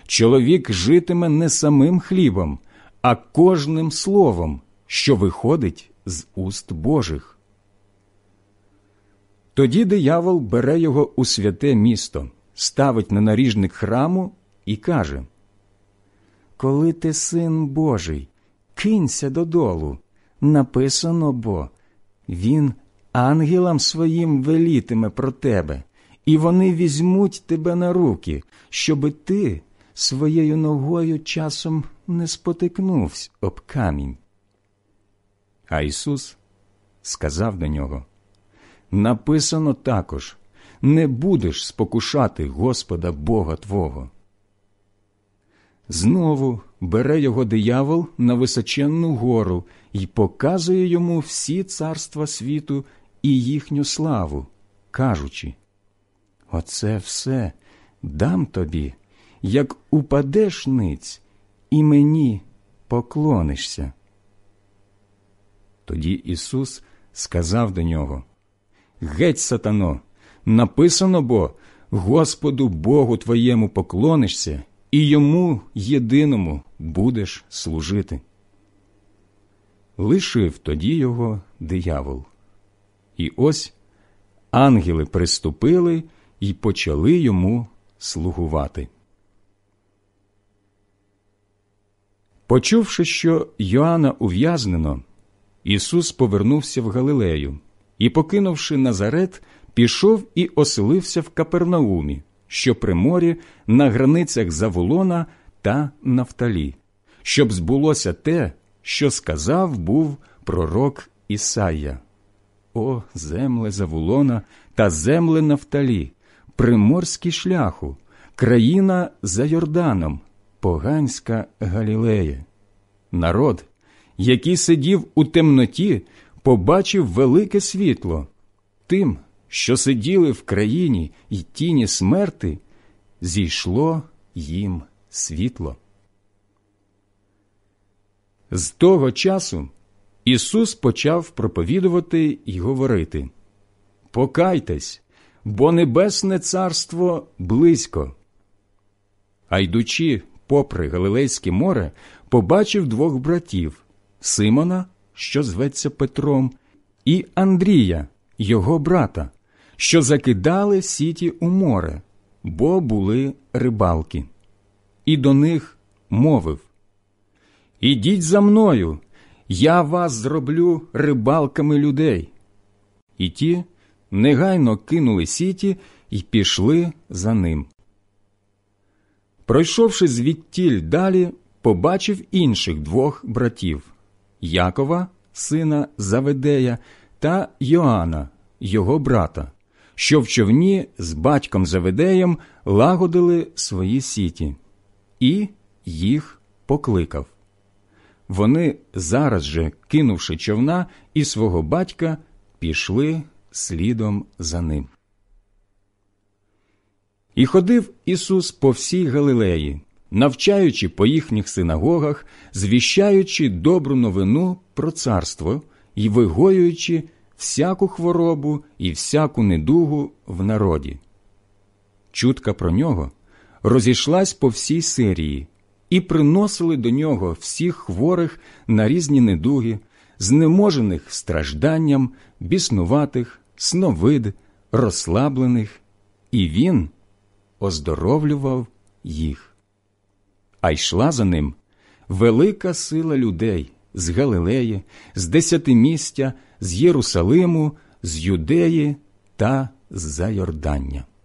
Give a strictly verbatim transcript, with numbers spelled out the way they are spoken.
Чоловік житиме не самим хлібом, а кожним словом, що виходить з уст Божих. Тоді диявол бере його у святе місто, ставить на наріжник храму і каже: «Коли ти син Божий, кинься додолу. Написано бо, він ангелам своїм велітиме про тебе, і вони візьмуть тебе на руки, щоби ти своєю ногою часом не спотикнувся об камінь». А Ісус сказав до нього: «Написано також: не будеш спокушати Господа Бога твого». Знову бере його диявол на височенну гору й показує йому всі царства світу і їхню славу, кажучи: «Оце все дам тобі, як упадеш ниць, і мені поклонишся». Тоді Ісус сказав до нього: «Геть, сатано! Написано бо: Господу Богу твоєму поклонишся, і Йому єдиному будеш служити». Лишив тоді його диявол. І ось ангели приступили й почали йому слугувати. Почувши, що Йоанна ув'язнено, Ісус повернувся в Галилею і, покинувши Назарет, пішов і оселився в Капернаумі, що при морі на границях Заволона та Нафталі, щоб збулося те, що сказав був пророк Ісая: «О, земле Заволона та земле Нафталі, приморський шляху, країна за Йорданом, поганська Галілея. Народ, який сидів у темноті, побачив велике світло. Тим, що сиділи в країні й тіні смерти, зійшло їм світло». З того часу Ісус почав проповідувати й говорити: «Покайтесь, бо Небесне Царство близько». А йдучи попри Галилейське море, побачив двох братів – Симона, що зветься Петром, і Андрія, його брата, що закидали сіті у море, бо були рибалки. І до них мовив: «Ідіть за мною, я вас зроблю рибалками людей». І ті негайно кинули сіті й пішли за ним. Пройшовши звідтіль далі, побачив інших двох братів – Якова, сина Заведея, та Йоанна, його брата, що в човні з батьком Заведеєм лагодили свої сіті, і їх покликав. Вони зараз же, кинувши човна і свого батька, пішли слідом за ним. І ходив Ісус по всій Галилеї, навчаючи по їхніх синагогах, звіщаючи добру новину про царство і вигоюючи всяку хворобу і всяку недугу в народі. Чутка про нього розійшлась по всій Сирії, і приносили до нього всіх хворих на різні недуги, знеможених стражданням, біснуватих, сновид, розслаблених, і він оздоровлював їх. А йшла за ним велика сила людей з Галилеї, з Десятимістя, з Єрусалиму, з Юдеї та з-за Йордання.